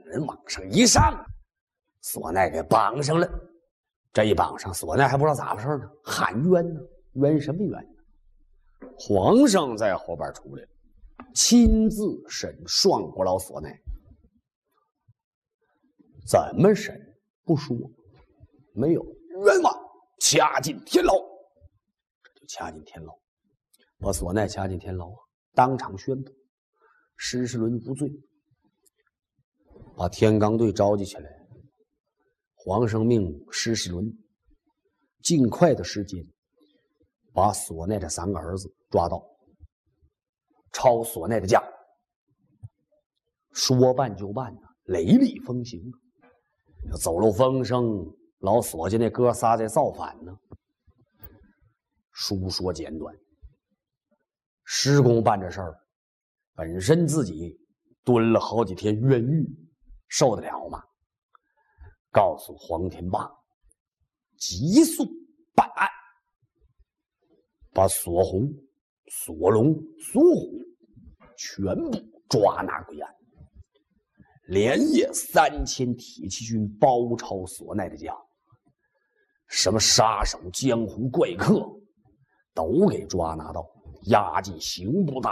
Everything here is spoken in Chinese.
人往上一上，索奈给绑上了。这一绑上，索奈还不知道咋回事呢，喊冤呢，冤什么冤呢？皇上在后边出来了，亲自审双国老索奈。怎么审不说，没有冤枉，掐进天牢。这就掐进天牢，把索奈掐进天牢啊！当场宣布施世伦无罪，把天罡队召集起来。皇上命施世伦尽快的时间把索奈的3个儿子抓到，抄索奈的家。说办就办呢，雷厉风行。走漏风声，老索家那哥仨在造反呢。书说简短，施公办这事儿，本身自己蹲了好几天冤狱，受得了吗？告诉黄天霸，急速办案，把索洪、索隆、索虎全部抓拿归案。连夜3000铁骑军包抄索奈的家，什么杀手、江湖怪客都给抓拿到，押进刑部大